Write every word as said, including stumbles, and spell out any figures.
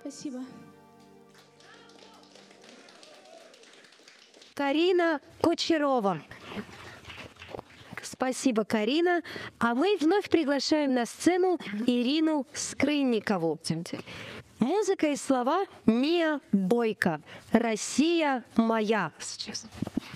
Спасибо. Карина Кучерова. Спасибо, Карина. А мы вновь приглашаем на сцену Ирину Скрынникову. Музыка и слова Мия Бойко. «Россия моя». Сейчас.